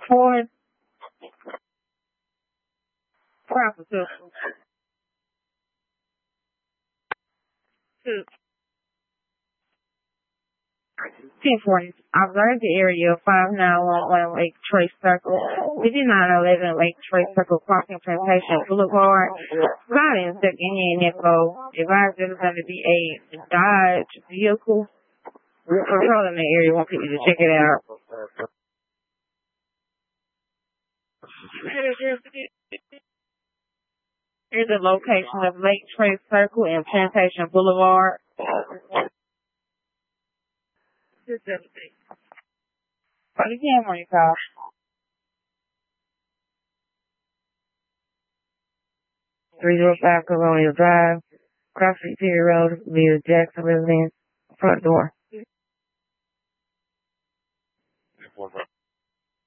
Ford, proper to 1040. Observe the area of 5911 Lake Trace Circle. 5911 Lake Trace Circle, crossing Plantation Boulevard. Riding second-hand info. Advise there's going to be a Dodge vehicle. We're patrolling the area. Want people to check it out. Here's the location of Lake Trace Circle and Plantation Boulevard. Just everything. But again, when you call. 305 Colonial Drive, Cross Street Perry Road, via Jackson Residence, front door.